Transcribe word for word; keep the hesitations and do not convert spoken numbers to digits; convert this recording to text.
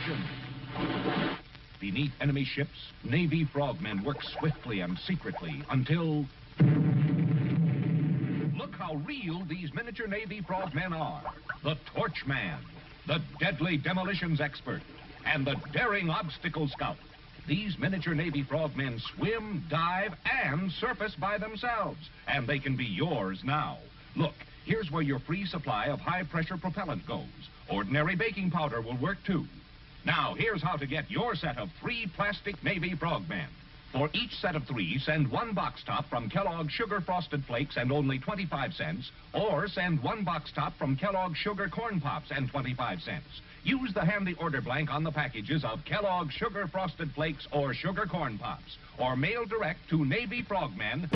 action. Beneath enemy ships, Navy frogmen work swiftly and secretly until... Look how real these miniature Navy frogmen are. The Torchman, the deadly demolitions expert, and the daring obstacle scout. These miniature Navy frogmen swim, dive, and surface by themselves. And they can be yours now. Look, here's where your free supply of high-pressure propellant goes. Ordinary baking powder will work, too. Now, here's how to get your set of three plastic Navy frogmen. For each set of three, send one box top from Kellogg's Sugar Frosted Flakes and only twenty-five cents, or send one box top from Kellogg's Sugar Corn Pops and twenty-five cents. Use the handy order blank on the packages of Kellogg's Sugar Frosted Flakes or Sugar Corn Pops, or mail direct to Navy Frogmen,